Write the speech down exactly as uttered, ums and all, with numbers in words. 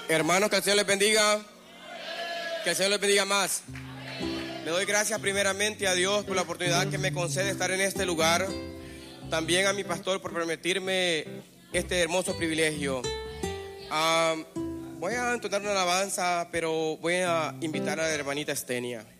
Hermanos, que el Señor les bendiga. Que el Señor les bendiga más. Le doy gracias primeramente a Dios por la oportunidad que me concede estar en este lugar. También a mi pastor por permitirme este hermoso privilegio. Uh, voy a entonar una alabanza, pero voy a invitar a la hermanita Estenia.